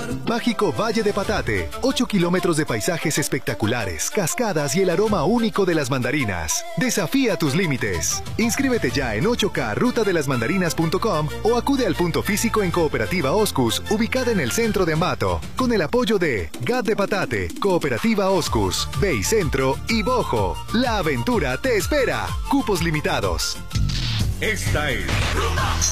Mágico Valle de Patate. 8 kilómetros de paisajes espectaculares, cascadas y el aroma único de las mandarinas. Desafía tus límites. Inscríbete ya en 8K rutadelasmandarinas.com o acude al punto físico en Cooperativa Oscus, ubicada en el centro de Ambato, con el apoyo de GAT de Patate, Cooperativa Oscus, Centro y Bojo. La aventura te espera. Cupos limitados. Esta es